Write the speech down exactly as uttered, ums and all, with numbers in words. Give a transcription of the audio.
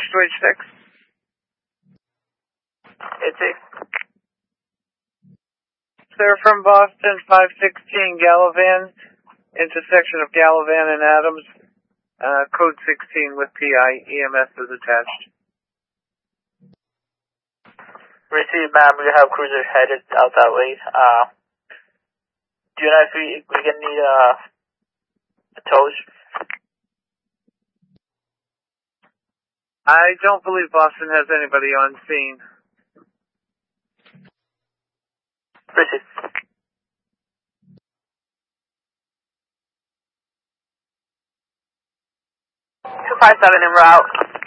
two eight six. eight six. Sir, from Boston, five sixteen Gallivan, intersection of Gallivan and Adams, uh, code sixteen with P I, E M S is attached. Receive, ma'am. We have cruisers headed out that way. Uh, do you know if we, we can need uh, a tows? I don't believe Boston has anybody on scene. Proceed. two five seven en route.